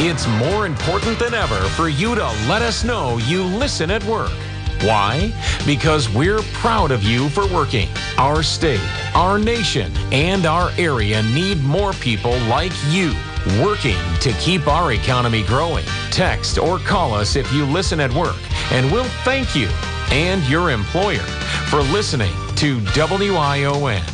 It's more important than ever for you to let us know you listen at work. Why? Because we're proud of you for working. Our state, our nation, and our area need more people like you working to keep our economy growing. Text or call us if you listen at work, and we'll thank you and your employer for listening to WION.